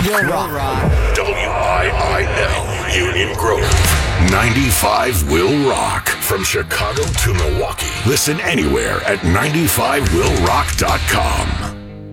Will Rock. WIIL, Union Grove. 95 Will Rock. From Chicago to Milwaukee. Listen anywhere at 95willrock.com.